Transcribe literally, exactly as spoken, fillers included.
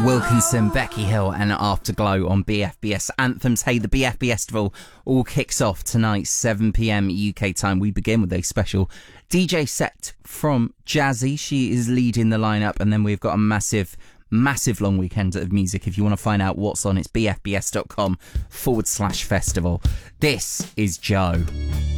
Wilkinson, Becky Hill and Afterglow on B F B S Anthems. Hey, the B F B S Festival all kicks off tonight, seven p.m. U K time. We begin with a special D J set from Jazzy. She is leading the lineup, and then we've got a massive, massive long weekend of music. If you want to find out what's on, it's bfbs.com forward slash festival. This is Joe.